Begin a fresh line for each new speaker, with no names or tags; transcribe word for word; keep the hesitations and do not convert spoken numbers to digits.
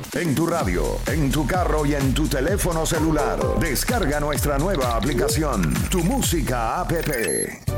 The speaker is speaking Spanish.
En tu radio, en tu carro y en tu teléfono celular. Descarga nuestra nueva aplicación, Tu Música App.